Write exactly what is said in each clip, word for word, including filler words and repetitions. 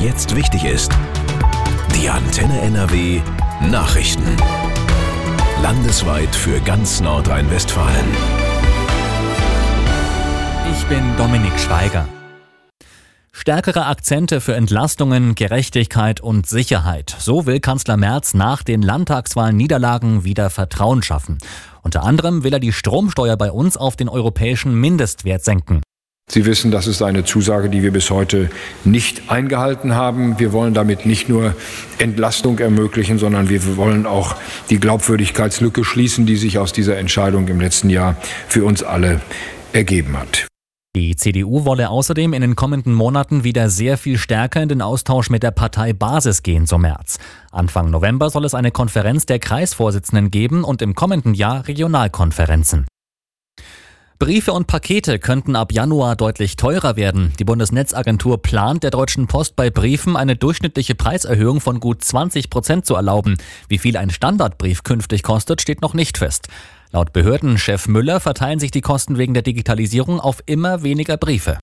jetzt wichtig ist. Die Antenne N R W Nachrichten. Landesweit für ganz Nordrhein-Westfalen. Ich bin Dominik Schweiger. Stärkere Akzente für Entlastungen, Gerechtigkeit und Sicherheit. So will Kanzler Merz nach den Landtagswahlniederlagen wieder Vertrauen schaffen. Unter anderem will er die Stromsteuer bei uns auf den europäischen Mindestwert senken. Sie wissen, das ist eine Zusage, die wir bis heute nicht eingehalten haben. Wir wollen damit nicht nur Entlastung ermöglichen, sondern wir wollen auch die Glaubwürdigkeitslücke schließen, die sich aus dieser Entscheidung im letzten Jahr für uns alle ergeben hat. Die C D U wolle außerdem in den kommenden Monaten wieder sehr viel stärker in den Austausch mit der Parteibasis gehen, so Merz. Anfang November soll es eine Konferenz der Kreisvorsitzenden geben und im kommenden Jahr Regionalkonferenzen. Briefe und Pakete könnten ab Januar deutlich teurer werden. Die Bundesnetzagentur plant, der Deutschen Post bei Briefen eine durchschnittliche Preiserhöhung von gut zwanzig Prozent zu erlauben. Wie viel ein Standardbrief künftig kostet, steht noch nicht fest. Laut Behördenchef Müller verteilen sich die Kosten wegen der Digitalisierung auf immer weniger Briefe.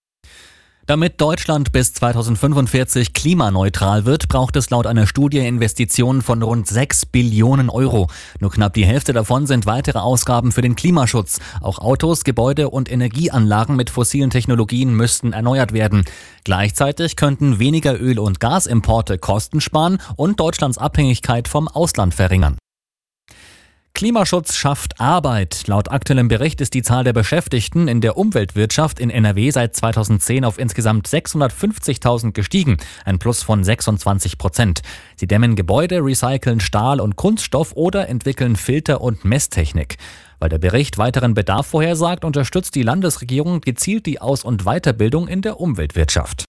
Damit Deutschland bis zweitausendfünfundvierzig klimaneutral wird, braucht es laut einer Studie Investitionen von rund sechs Billionen Euro. Nur knapp die Hälfte davon sind weitere Ausgaben für den Klimaschutz. Auch Autos, Gebäude und Energieanlagen mit fossilen Technologien müssten erneuert werden. Gleichzeitig könnten weniger Öl- und Gasimporte Kosten sparen und Deutschlands Abhängigkeit vom Ausland verringern. Klimaschutz schafft Arbeit. Laut aktuellem Bericht ist die Zahl der Beschäftigten in der Umweltwirtschaft in N R W seit zweitausendzehn auf insgesamt sechshundertfünfzigtausend gestiegen, ein Plus von sechsundzwanzig Prozent. Sie dämmen Gebäude, recyceln Stahl und Kunststoff oder entwickeln Filter- und Messtechnik. Weil der Bericht weiteren Bedarf vorhersagt, unterstützt die Landesregierung gezielt die Aus- und Weiterbildung in der Umweltwirtschaft.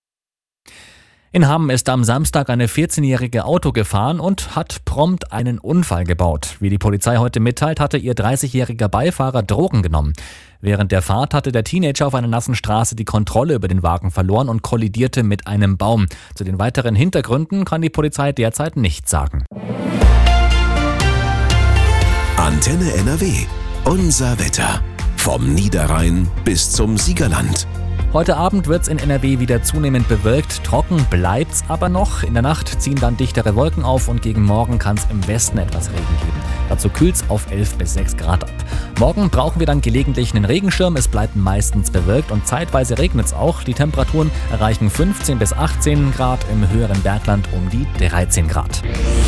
In Hamm ist am Samstag eine vierzehnjährige Auto gefahren und hat prompt einen Unfall gebaut. Wie die Polizei heute mitteilt, hatte ihr dreißigjähriger Beifahrer Drogen genommen. Während der Fahrt hatte der Teenager auf einer nassen Straße die Kontrolle über den Wagen verloren und kollidierte mit einem Baum. Zu den weiteren Hintergründen kann die Polizei derzeit nichts sagen. Antenne N R W. Unser Wetter. Vom Niederrhein bis zum Siegerland. Heute Abend wird es in N R W wieder zunehmend bewölkt, trocken bleibt's aber noch. In der Nacht ziehen dann dichtere Wolken auf und gegen Morgen kann es im Westen etwas Regen geben. Dazu kühlt's auf elf bis sechs Grad ab. Morgen brauchen wir dann gelegentlich einen Regenschirm, es bleibt meistens bewölkt und zeitweise regnet's auch. Die Temperaturen erreichen fünfzehn bis achtzehn Grad, im höheren Bergland um die dreizehn Grad.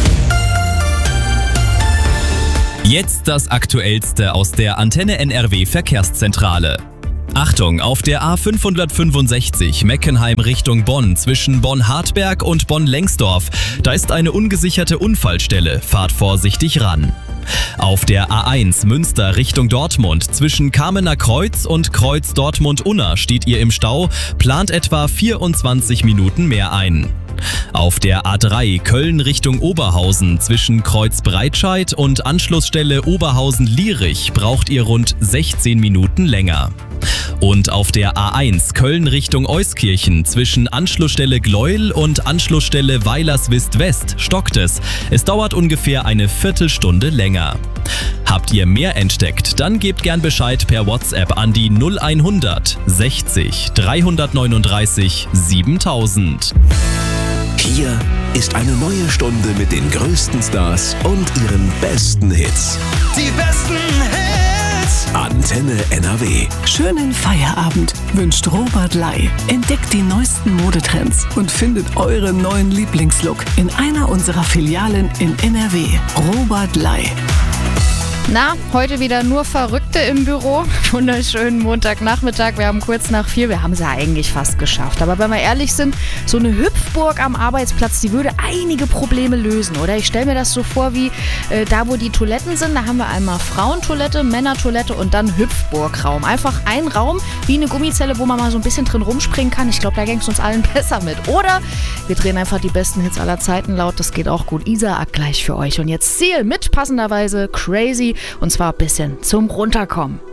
Jetzt das Aktuellste aus der Antenne N R W Verkehrszentrale. Achtung, auf der A fünfhundertfünfundsechzig Meckenheim Richtung Bonn zwischen Bonn-Hartberg und Bonn-Lengsdorf. Da ist eine ungesicherte Unfallstelle. Fahrt vorsichtig ran. Auf der A eins Münster Richtung Dortmund zwischen Kamener Kreuz und Kreuz Dortmund-Unna steht ihr im Stau. Plant etwa vierundzwanzig Minuten mehr ein. Auf der A drei Köln Richtung Oberhausen zwischen Kreuz Breitscheid und Anschlussstelle Oberhausen-Lierich braucht ihr rund sechzehn Minuten länger. Und auf der A eins Köln Richtung Euskirchen zwischen Anschlussstelle Gleuel und Anschlussstelle Weilerswist-West stockt es. Es dauert ungefähr eine Viertelstunde länger. Habt ihr mehr entdeckt? Dann gebt gern Bescheid per WhatsApp an die null hundert sechzig dreihundertneununddreißig siebentausend. Hier ist eine neue Stunde mit den größten Stars und ihren besten Hits. Die besten Hits. Antenne N R W. Schönen Feierabend wünscht Robert Ley. Entdeckt die neuesten Modetrends und findet euren neuen Lieblingslook in einer unserer Filialen in N R W. Robert Ley. Na, heute wieder nur Verrückte im Büro. Wunderschönen Montagnachmittag. Wir haben kurz nach vier. Wir haben es ja eigentlich fast geschafft. Aber wenn wir ehrlich sind, so eine Hüpfburg am Arbeitsplatz, die würde einige Probleme lösen, oder? Ich stelle mir das so vor wie äh, da, wo die Toiletten sind. Da haben wir einmal Frauentoilette, Männertoilette und dann Hüpfburgraum. Einfach ein Raum wie eine Gummizelle, wo man mal so ein bisschen drin rumspringen kann. Ich glaube, da ging es uns allen besser mit. Oder wir drehen einfach die besten Hits aller Zeiten laut. Das geht auch gut. Isaak gleich für euch. Und jetzt Ziel mit passenderweise Crazy. Und zwar ein bisschen zum Runterkommen.